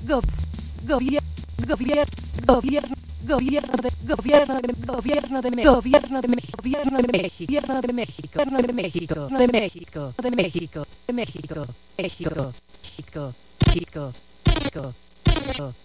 go, gobier, gobier, gobierno, gobierno de México, gobierno de México, gobierno de México, gobierno de México, gobierno de México, gobierno de México, de México, de México, de México, México, México, México, México, México.